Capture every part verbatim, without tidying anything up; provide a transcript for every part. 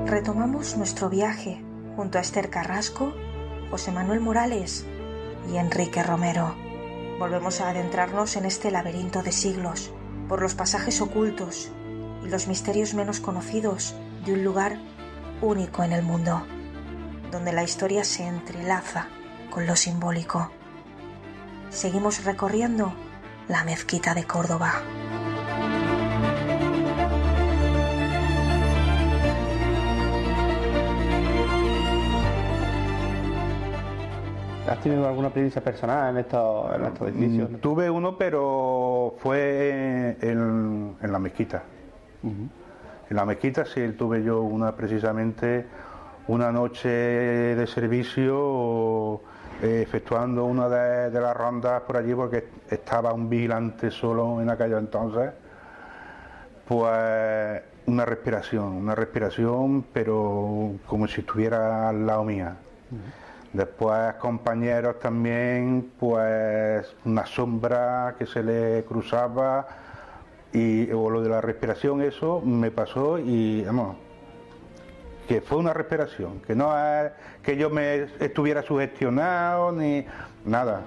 Retomamos nuestro viaje junto a Esther Carrasco, José Manuel Morales y Enrique Romero. Volvemos a adentrarnos en este laberinto de siglos, por los pasajes ocultos y los misterios menos conocidos de un lugar único en el mundo, donde la historia se entrelaza con lo simbólico. Seguimos recorriendo la mezquita de Córdoba. ¿Has tenido alguna experiencia personal en estos, en estos edificios? Tuve uno, pero fue en, en la mezquita. Uh-huh. En la mezquita sí tuve yo una, precisamente una noche de servicio eh, efectuando una de, de las rondas por allí, porque estaba un vigilante solo en aquello entonces. Pues una respiración, una respiración, pero como si estuviera al lado mía. Uh-huh. Después compañeros también, pues una sombra que se le cruzaba, y o lo de la respiración, eso me pasó, y vamos, que fue una respiración, que no es que yo me estuviera sugestionado ni nada.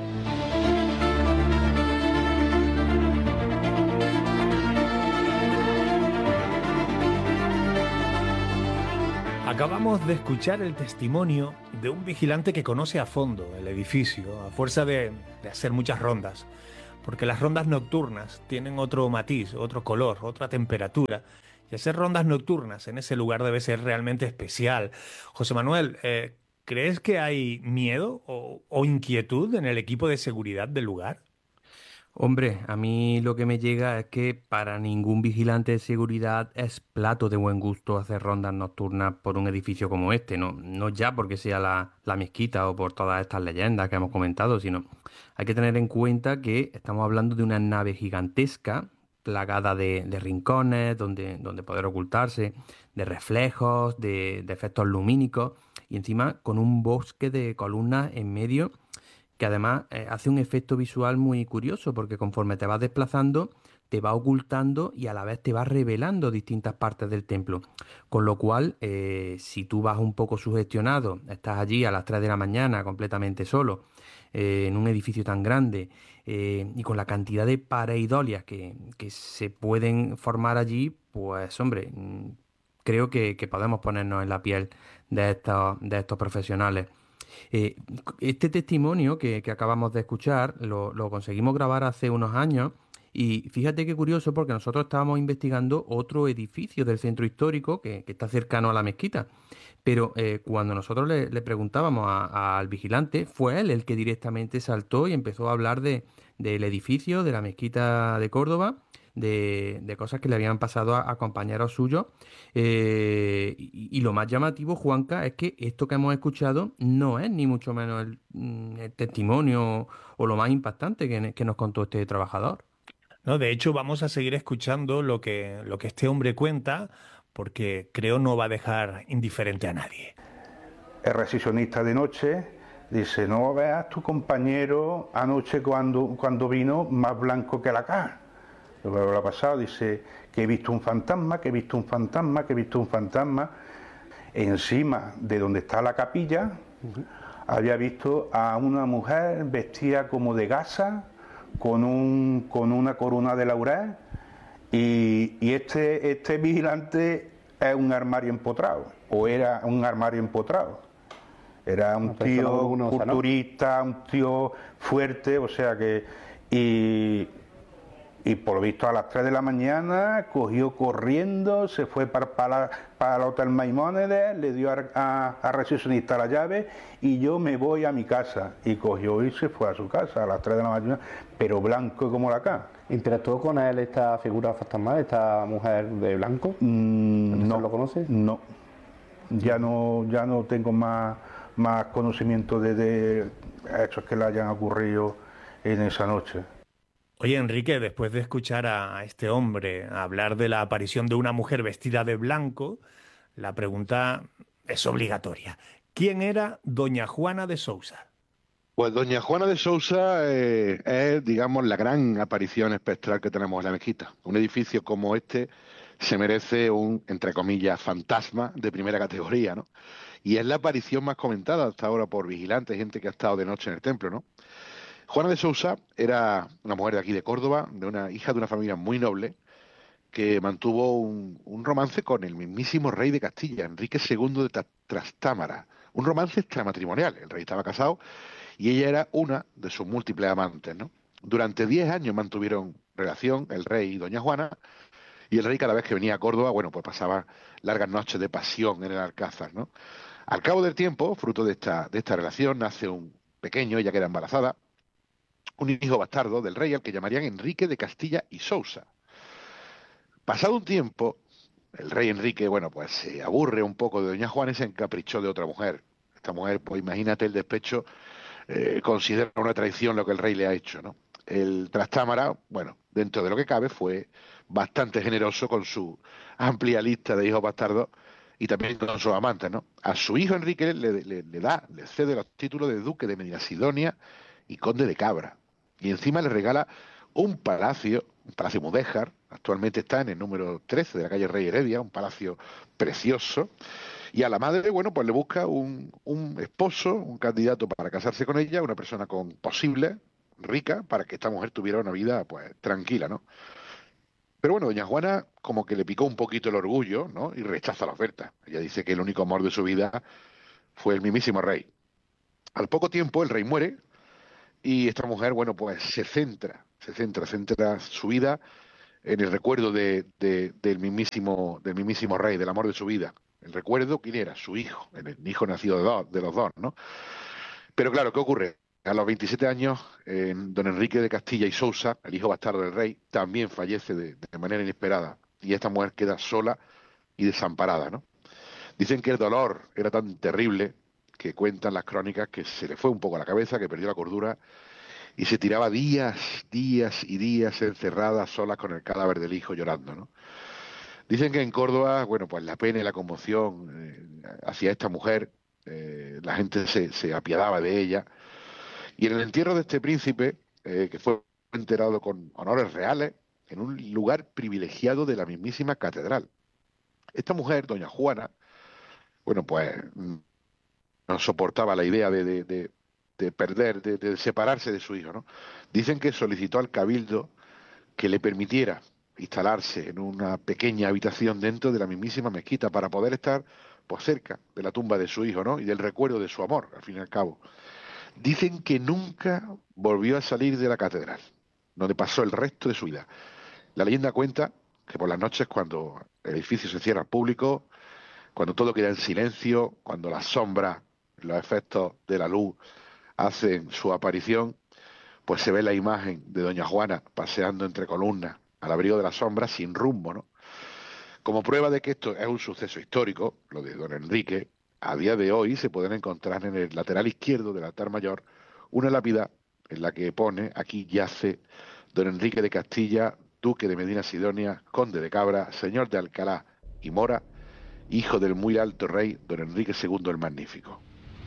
Acabamos de escuchar el testimonio de un vigilante que conoce a fondo el edificio, a fuerza de, de hacer muchas rondas, porque las rondas nocturnas tienen otro matiz, otro color, otra temperatura, y hacer rondas nocturnas en ese lugar debe ser realmente especial. José Manuel, eh, ¿crees que hay miedo o, o inquietud en el equipo de seguridad del lugar? Hombre, a mí lo que me llega es que para ningún vigilante de seguridad es plato de buen gusto hacer rondas nocturnas por un edificio como este, no, no ya porque sea la, la mezquita o por todas estas leyendas que hemos comentado, sino hay que tener en cuenta que estamos hablando de una nave gigantesca, plagada de, de rincones, donde, donde poder ocultarse, de reflejos, de, de efectos lumínicos, y encima con un bosque de columnas en medio, que además eh, hace un efecto visual muy curioso, porque conforme te vas desplazando, te va ocultando y a la vez te va revelando distintas partes del templo. Con lo cual, eh, si tú vas un poco sugestionado, estás allí a las tres de la mañana completamente solo, eh, en un edificio tan grande, eh, y con la cantidad de pareidolias que, que se pueden formar allí, pues hombre, creo que, que podemos ponernos en la piel de estos, de estos profesionales. Eh, este testimonio que, que acabamos de escuchar lo, lo conseguimos grabar hace unos años, y fíjate qué curioso, porque nosotros estábamos investigando otro edificio del centro histórico que, que está cercano a la mezquita, pero eh, cuando nosotros le, le preguntábamos a- a- al vigilante, fue él el que directamente saltó y empezó a hablar de, del edificio, de la mezquita de Córdoba, de, de cosas que le habían pasado a, a compañeros suyos. Eh, y, y lo más llamativo, Juanca, es que esto que hemos escuchado no es ni mucho menos el, mm, el testimonio o lo más impactante que, que nos contó este trabajador. No, de hecho, vamos a seguir escuchando lo que, lo que este hombre cuenta, porque creo no va a dejar indiferente a nadie. El recesionista de noche dice: no veas tu compañero anoche cuando, cuando vino más blanco que la cara. Lo que le ha pasado, dice que he visto un fantasma, que he visto un fantasma, que he visto un fantasma. Encima de donde está la capilla, uh-huh, había visto a una mujer vestida como de gasa, con, un, con una corona de laurel, y, y este, este vigilante es un armario empotrado, o era un armario empotrado. Era un tío culturista, un tío fuerte, o sea que... Y, y por lo visto a las tres de la mañana cogió corriendo, se fue para, para, para el Hotel Maimónides, le dio a, a, a recepcionista la llave, y yo me voy a mi casa. Y cogió y se fue a su casa a las tres de la mañana, pero blanco como la cara. ¿Interactuó con él esta figura fantasmal, esta mujer de blanco? Mm, no. ¿Lo conoce? No. Ya no, ya no tengo más, más conocimiento de, de hechos que le hayan ocurrido en esa noche. Oye, Enrique, después de escuchar a, a este hombre hablar de la aparición de una mujer vestida de blanco, la pregunta es obligatoria. ¿Quién era doña Juana de Sousa? Pues doña Juana de Sousa eh, es, digamos, la gran aparición espectral que tenemos en la mezquita. Un edificio como este se merece un, entre comillas, fantasma de primera categoría, ¿no? Y es la aparición más comentada hasta ahora por vigilantes, gente que ha estado de noche en el templo, ¿no? Juana de Sousa era una mujer de aquí de Córdoba, de una hija de una familia muy noble, que mantuvo un, un romance con el mismísimo rey de Castilla, Enrique segundo de Ta- Trastámara. Un romance extramatrimonial. El rey estaba casado y ella era una de sus múltiples amantes, ¿no? Durante diez años mantuvieron relación el rey y doña Juana, y el rey cada vez que venía a Córdoba, bueno, pues pasaba largas noches de pasión en el Alcázar, ¿no? Al cabo del tiempo, fruto de esta, de esta relación, nace un pequeño, ella queda embarazada, un hijo bastardo del rey al que llamarían Enrique de Castilla y Sousa. Pasado un tiempo, el rey Enrique, bueno, pues se aburre un poco de doña Juana y se encaprichó de otra mujer. Esta mujer, pues imagínate el despecho, eh, considera una traición lo que el rey le ha hecho, ¿no? El Trastámara, bueno, dentro de lo que cabe, fue bastante generoso con su amplia lista de hijos bastardos y también con sus amantes, ¿no? A su hijo Enrique le, le- le da, le cede los títulos de duque de Medinasidonia y conde de Cabra. Y encima le regala un palacio, un palacio mudéjar, actualmente está en el número trece de la calle Rey Heredia, un palacio precioso, y a la madre, bueno, pues le busca un, un esposo, un candidato para casarse con ella, una persona con posible, rica, para que esta mujer tuviera una vida, pues, tranquila, ¿no? Pero bueno, doña Juana como que le picó un poquito el orgullo, ¿no? Y rechaza la oferta. Ella dice que el único amor de su vida fue el mismísimo rey. Al poco tiempo el rey muere y esta mujer, bueno, pues se centra, se centra, centra su vida en el recuerdo de, de- del mismísimo, del mismísimo rey, del amor de su vida. El recuerdo, ¿quién era? Su hijo, el hijo nacido de, dos, de los dos, ¿no? Pero claro, ¿qué ocurre? A los veintisiete años, eh, don Enrique de Castilla y Sousa, el hijo bastardo del rey, también fallece de, de manera inesperada y esta mujer queda sola y desamparada, ¿no? Dicen que el dolor era tan terrible que cuentan las crónicas que se le fue un poco a la cabeza, que perdió la cordura y se tiraba días, días y días encerrada sola con el cadáver del hijo llorando, ¿no? Dicen que en Córdoba, bueno, pues la pena y la conmoción eh, hacia esta mujer, eh, la gente se, se apiadaba de ella. Y en el entierro de este príncipe, eh, que fue enterrado con honores reales, en un lugar privilegiado de la mismísima catedral. Esta mujer, doña Juana, bueno, pues mm, no soportaba la idea de, de- de- de perder, de, de separarse de su hijo, ¿no? Dicen que solicitó al cabildo que le permitiera instalarse en una pequeña habitación dentro de la mismísima mezquita para poder estar, pues, cerca de la tumba de su hijo, ¿no? Y del recuerdo de su amor, al fin y al cabo. Dicen que nunca volvió a salir de la catedral, donde pasó el resto de su vida. La leyenda cuenta que por las noches, cuando el edificio se cierra al público, cuando todo queda en silencio, cuando las sombras, los efectos de la luz hacen su aparición, pues se ve la imagen de doña Juana paseando entre columnas al abrigo de las sombras sin rumbo, ¿no? Como prueba de que esto es un suceso histórico, lo de don Enrique, a día de hoy se pueden encontrar en el lateral izquierdo del altar mayor una lápida en la que pone: aquí yace don Enrique de Castilla, duque de Medina Sidonia, conde de Cabra, señor de Alcalá y Mora, hijo del muy alto rey don Enrique segundo el Magnífico.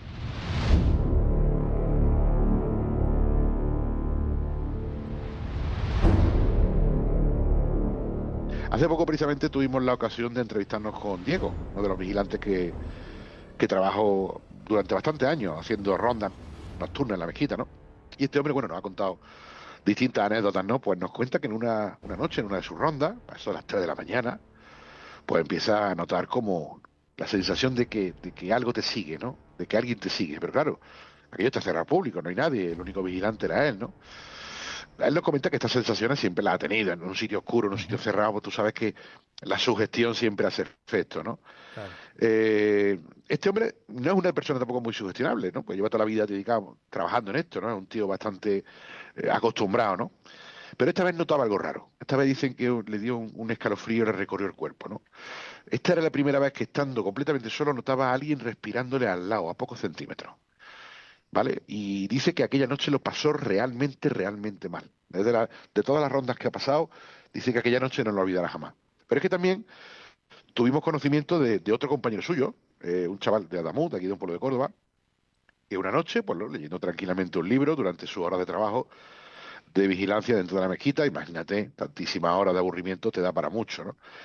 Hace poco precisamente tuvimos la ocasión de entrevistarnos con Diego, uno de los vigilantes que, que trabajó durante bastantes años haciendo rondas nocturnas en la mezquita, ¿no? Y este hombre, bueno, nos ha contado distintas anécdotas, ¿no? Pues nos cuenta que en una, una noche, en una de sus rondas, a eso a las tres de la mañana, pues empieza a notar como la sensación de que, de que algo te sigue, ¿no? De que alguien te sigue. Pero claro, aquello está cerrado al público, no hay nadie, el único vigilante era él, ¿no? Él nos comenta que estas sensaciones siempre las ha tenido en un sitio oscuro, en un sitio cerrado, pues tú sabes que la sugestión siempre hace efecto, ¿no? Claro. Eh, este hombre no es una persona tampoco muy sugestionable, ¿no? Pues lleva toda la vida dedicado trabajando en esto, ¿no? Es un tío bastante eh, acostumbrado, ¿no? Pero esta vez notaba algo raro. Esta vez dicen que le dio un, un escalofrío y le recorrió el cuerpo, ¿no? Esta era la primera vez que, estando completamente solo, notaba a alguien respirándole al lado, a pocos centímetros, ¿vale? Y dice que aquella noche lo pasó realmente, realmente mal. Desde la, de todas las rondas que ha pasado, dice que aquella noche no lo olvidará jamás. Pero es que también tuvimos conocimiento de, de otro compañero suyo, eh, un chaval de Adamut, aquí de un pueblo de Córdoba, que una noche, pues, ¿no?, leyendo tranquilamente un libro durante su hora de trabajo de vigilancia dentro de la mezquita, imagínate, tantísimas horas de aburrimiento te da para mucho, ¿no?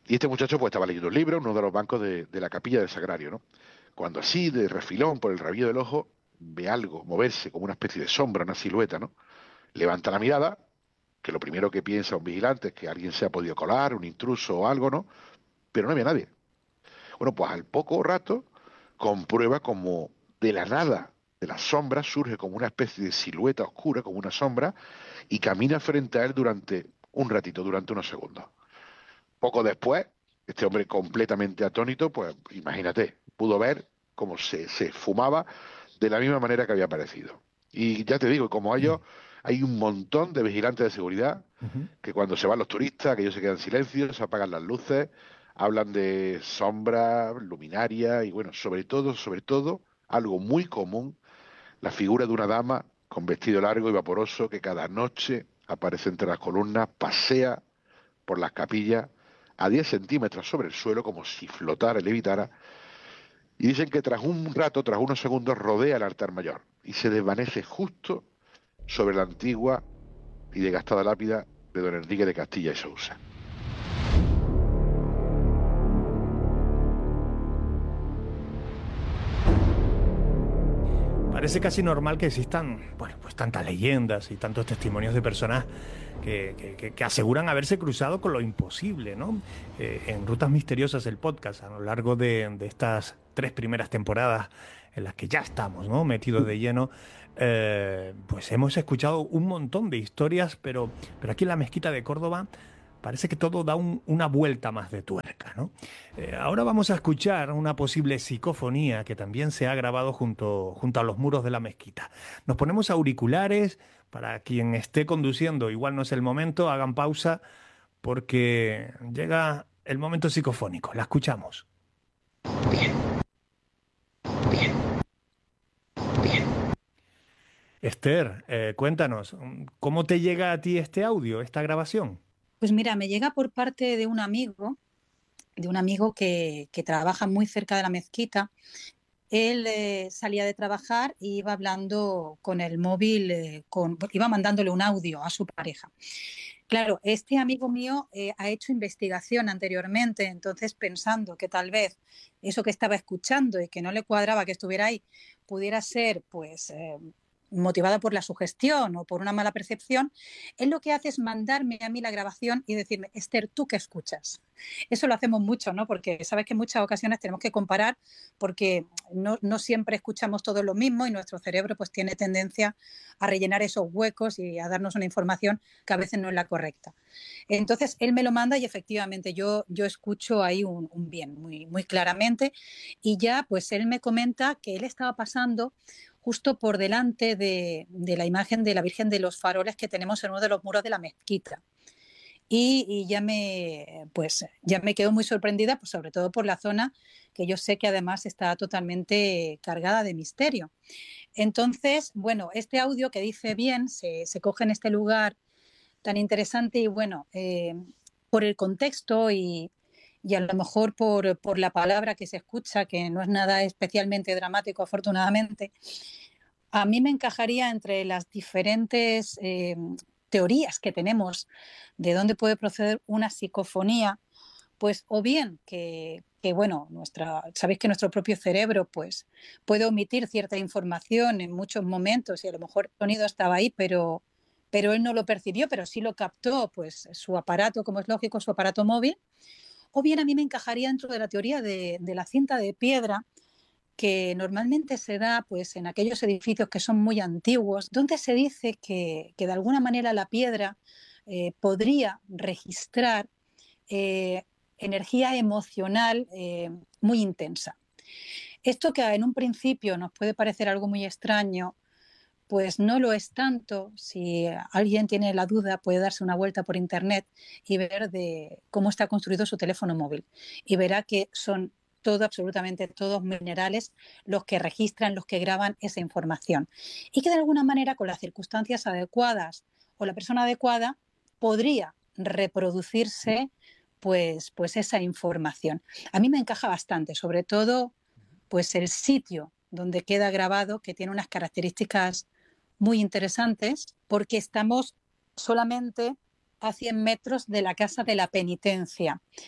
Y este muchacho pues estaba leyendo un libro en uno de los bancos de, de la capilla del Sagrario, ¿no? Cuando así, de refilón, por el rabillo del ojo, ve algo moverse como una especie de sombra, una silueta, ¿no? Levanta la mirada, que lo primero que piensa un vigilante es que alguien se ha podido colar, un intruso o algo, ¿no? Pero no había nadie. Bueno, pues al poco rato comprueba como de la nada, de la sombra, surge como una especie de silueta oscura, como una sombra, y camina frente a él durante un ratito, durante unos segundos. Poco después, este hombre completamente atónito, pues imagínate, pudo ver cómo se, se fumaba de la misma manera que había aparecido. Y ya te digo, como ellos, hay un montón de vigilantes de seguridad Ujú. que cuando se van los turistas, que ellos se quedan en silencio, se apagan las luces, hablan de sombras, luminarias y bueno, sobre todo, sobre todo, algo muy común, la figura de una dama con vestido largo y vaporoso que cada noche aparece entre las columnas, pasea por las capillas a diez centímetros sobre el suelo como si flotara y levitara, y dicen que tras un rato, tras unos segundos, rodea el altar mayor y se desvanece justo sobre la antigua y desgastada lápida de don Enrique de Castilla y Sousa. Parece casi normal que existan, bueno, pues tantas leyendas y tantos testimonios de personas que, que- que- que aseguran haberse cruzado con lo imposible, ¿no? Eh, en Rutas Misteriosas, el podcast, a lo largo de, de estas tres primeras temporadas en las que ya estamos, ¿no? Metidos de lleno, eh, pues hemos escuchado un montón de historias, pero, pero aquí en la Mezquita de Córdoba parece que todo da un- una vuelta más de tuerca, ¿no? Eh, ahora vamos a escuchar una posible psicofonía que también se ha grabado junto, junto a los muros de la mezquita. Nos ponemos auriculares, para quien esté conduciendo, igual no es el momento, hagan pausa porque llega el momento psicofónico. La escuchamos. Esther, eh, cuéntanos, ¿cómo te llega a ti este audio, esta grabación? Pues mira, me llega por parte de un amigo, de un amigo que, que trabaja muy cerca de la mezquita. Él eh, salía de trabajar y iba hablando con el móvil, eh, con, iba mandándole un audio a su pareja. Claro, este amigo mío eh, ha hecho investigación anteriormente, entonces pensando que tal vez eso que estaba escuchando y que no le cuadraba que estuviera ahí pudiera ser pues eh, motivada por la sugestión o por una mala percepción, él lo que hace es mandarme a mí la grabación y decirme, Esther, ¿tú qué escuchas? Eso lo hacemos mucho, ¿no? Porque sabes que en muchas ocasiones tenemos que comparar porque no, no siempre escuchamos todo lo mismo y nuestro cerebro pues tiene tendencia a rellenar esos huecos y a darnos una información que a veces no es la correcta. Entonces él me lo manda y efectivamente yo, yo escucho ahí un, un bien muy, muy claramente, y ya pues él me comenta que él estaba pasando justo por delante de, de la imagen de la Virgen de los Faroles que tenemos en uno de los muros de la mezquita. Y, y ya me pues ya me quedo muy sorprendida, pues sobre todo por la zona que yo sé que además está totalmente cargada de misterio. Entonces, bueno, este audio que dice bien se, se coge en este lugar tan interesante y bueno, eh, por el contexto y, y a lo mejor por, por la palabra que se escucha, que no es nada especialmente dramático, afortunadamente, a mí me encajaría entre las diferentes eh, teorías que tenemos de dónde puede proceder una psicofonía, pues o bien que, que bueno, nuestra, sabéis que nuestro propio cerebro pues, puede omitir cierta información en muchos momentos y a lo mejor el sonido estaba ahí, pero, pero él no lo percibió, pero sí lo captó pues su aparato, como es lógico, su aparato móvil. O bien a mí me encajaría dentro de la teoría de, de la cinta de piedra, que normalmente se da pues, en aquellos edificios que son muy antiguos, donde se dice que, que de alguna manera la piedra eh, podría registrar eh, energía emocional eh, muy intensa. Esto que en un principio nos puede parecer algo muy extraño, pues no lo es tanto. Si alguien tiene la duda, puede darse una vuelta por internet y ver de cómo está construido su teléfono móvil. Y verá que son todo, absolutamente todos minerales los que registran, los que graban esa información. Y que de alguna manera, con las circunstancias adecuadas o la persona adecuada, podría reproducirse pues, pues esa información. A mí me encaja bastante, sobre todo pues el sitio donde queda grabado, que tiene unas características muy interesantes, porque estamos solamente a cien metros de la Casa de la Penitencia.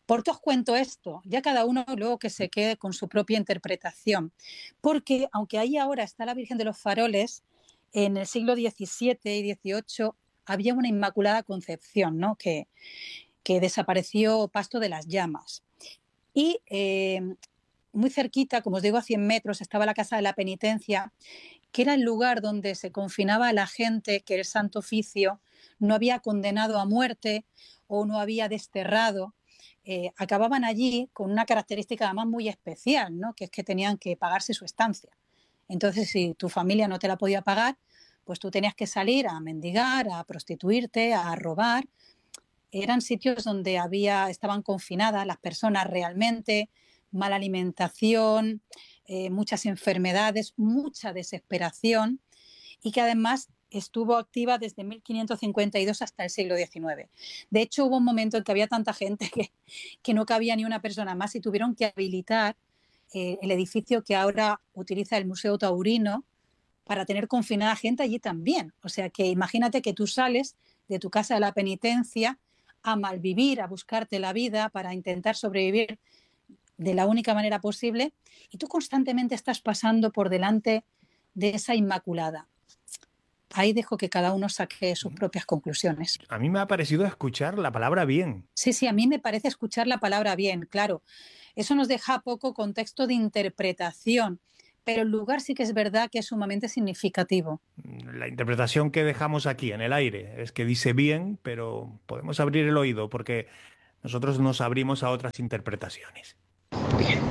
¿Por qué os cuento esto? Ya cada uno luego que se quede con su propia interpretación. Porque aunque ahí ahora está la Virgen de los Faroles, en el siglo diecisiete y dieciocho había una Inmaculada Concepción, ¿no? que, que desapareció Pasto de las Llamas. Y eh, muy cerquita, como os digo, a cien metros, estaba la Casa de la Penitencia, que era el lugar donde se confinaba a la gente que el Santo Oficio no había condenado a muerte o no había desterrado. Eh, acababan allí con una característica además muy especial, ¿no? Que es que tenían que pagarse su estancia. Entonces, si tu familia no te la podía pagar, pues tú tenías que salir a mendigar, a prostituirte, a robar. Eran sitios donde había, estaban confinadas las personas realmente, mala alimentación, eh, muchas enfermedades, mucha desesperación, y que además estuvo activa desde mil quinientos cincuenta y dos hasta el siglo diecinueve. De hecho, hubo un momento en que había tanta gente que, que no cabía ni una persona más y tuvieron que habilitar eh, el edificio que ahora utiliza el Museo Taurino para tener confinada gente allí también. O sea que imagínate que tú sales de tu casa de la penitencia a malvivir, a buscarte la vida para intentar sobrevivir de la única manera posible, y tú constantemente estás pasando por delante de esa Inmaculada. Ahí dejo que cada uno saque sus propias conclusiones. A mí me ha parecido escuchar la palabra bien. Sí, sí, a mí me parece escuchar la palabra bien, claro. Eso nos deja poco contexto de interpretación, pero el lugar sí que es verdad que es sumamente significativo. La interpretación que dejamos aquí en el aire es que dice bien, pero podemos abrir el oído porque nosotros nos abrimos a otras interpretaciones.